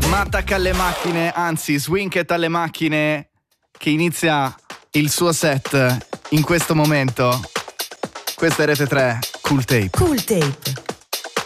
Mattac alle macchine, anzi Swinket alle macchine, che inizia il suo set in questo momento. Questa è Rete 3, Cool Tape. Cool Tape.